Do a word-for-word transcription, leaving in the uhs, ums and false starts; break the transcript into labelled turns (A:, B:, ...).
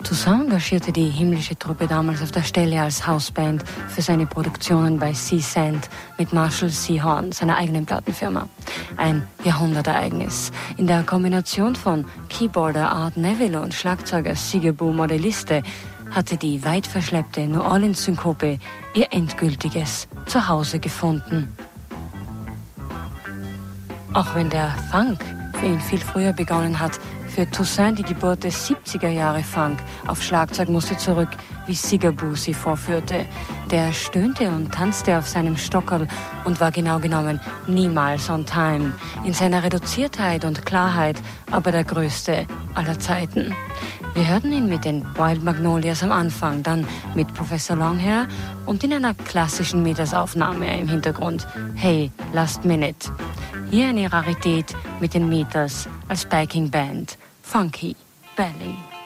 A: Toussaint engagierte die himmlische Truppe damals auf der Stelle als Hausband für seine Produktionen bei C-Cent mit Marshall C. Horn, seiner eigenen Plattenfirma. Ein Jahrhundertereignis. In der Kombination von Keyboarder Art Neville und Schlagzeuger Sigaboo Modelliste hatte die weit verschleppte New Orleans-Synkope ihr endgültiges Zuhause gefunden. Auch wenn der Funk für ihn viel früher begonnen hat, für Toussaint die Geburt des siebziger Jahre Funk auf Schlagzeug musste zurück, wie Sigaboo sie vorführte. Der stöhnte und tanzte auf seinem Stockerl und war genau genommen niemals on time. In seiner Reduziertheit und Klarheit aber der größte aller Zeiten. Wir hörten ihn mit den Wild Magnolias am Anfang, dann mit Professor Longhair und in einer klassischen Meters-Aufnahme im Hintergrund. Hey, Last Minute. Hier eine Rarität mit den Meters als Backing Band. Funky Belly.